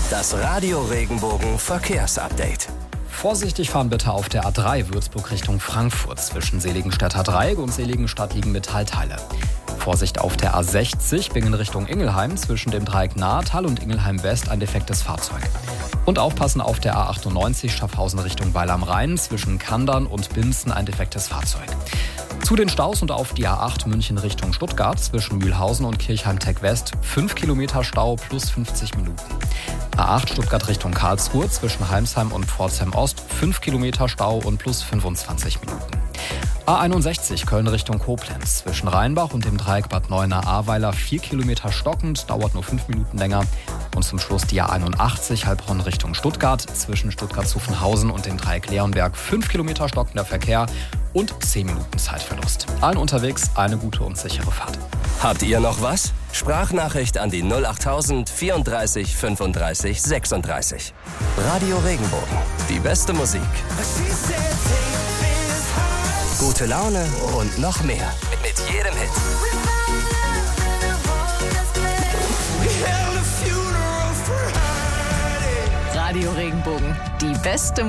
Das Radio Regenbogen Verkehrsupdate. Vorsichtig fahren bitte auf der A3 Würzburg Richtung Frankfurt. Zwischen Seligenstädter Dreieck und Seligenstadt liegen Metallteile. Vorsicht auf der A60 Bingen Richtung Ingelheim. Zwischen dem Dreieck Nahetal und Ingelheim West ein defektes Fahrzeug. Und aufpassen auf der A98 Schaffhausen Richtung Weil am Rhein. Zwischen Kandern und Binzen ein defektes Fahrzeug. Zu den Staus und auf die A8 München Richtung Stuttgart. Zwischen Mühlhausen und Kirchheim-Tech West 5 Kilometer Stau plus 50 Minuten. A8 Stuttgart Richtung Karlsruhe. Zwischen Heimsheim und Pforzheim Ost 5 Kilometer Stau und plus 25 Minuten. A61 Köln Richtung Koblenz. Zwischen Rheinbach und dem Dreieck Bad Neuenahr-Ahrweiler 4 Kilometer stockend, dauert nur 5 Minuten länger. Und zum Schluss die A81 Heilbronn Richtung Stuttgart. Zwischen Stuttgart-Zuffenhausen und dem Dreieck Leonberg 5 Kilometer stockender Verkehr und 10 Minuten Zeitverlust. Allen unterwegs eine gute und sichere Fahrt. Habt ihr noch was? Sprachnachricht an die 08000 34 35 36. Radio Regenbogen. Die beste Musik. Gute Laune und noch mehr. Mit jedem Hit. Radio Regenbogen. Die beste